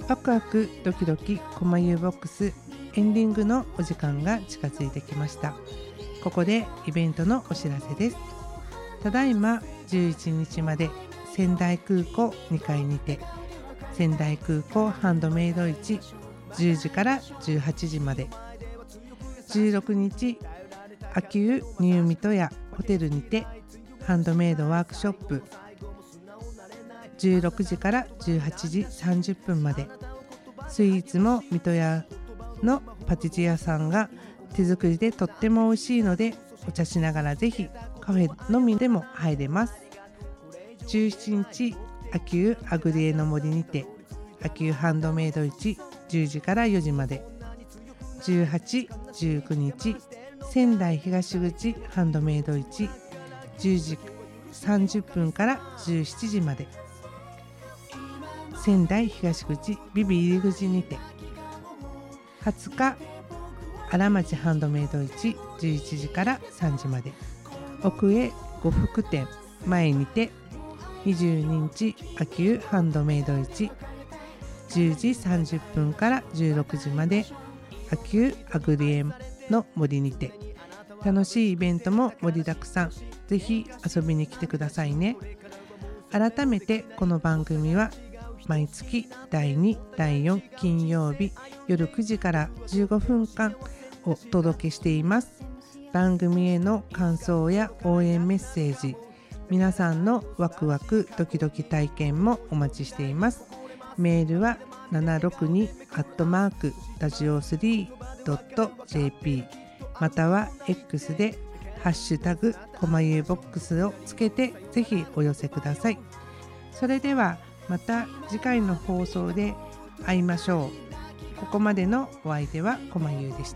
ワクワクドキドキこまゆうボックスエンディングのお時間が近づいてきました。ここでイベントのお知らせです。ただいま11日まで仙台空港2階にて仙台空港ハンドメイド市10時から18時まで、16日秋保ニューミトヤホテルにてハンドメイドワークショップ16時から18時30分まで、スイーツもミトヤのパティシエさんが手作りでとっても美味しいので、お茶しながらぜひカフェのみでも入れます。17日秋保アグリエの森にて秋保ハンドメイド市10時から4時まで、18、19日仙台東口ハンドメイド市10時30分から17時まで、仙台東口ビビ入り口にて、20日荒町ハンドメイド市11時から3時まで、奥へ呉服店前にて22日秋保ハンドメイド市10時30分から16時まで、秋保アグリエの森にて、楽しいイベントも盛りだくさん、ぜひ遊びに来てくださいね。改めてこの番組は毎月第2、第4金曜日夜9時から15分間お届けしています。番組への感想や応援メッセージ、皆さんのワクワクドキドキ体験もお待ちしています。メールは762@radio3.jp または X でハッシュタグこまゆうボックスをつけてぜひお寄せください。それではまた次回の放送で会いましょう。ここまでのお相手はこまゆうでした。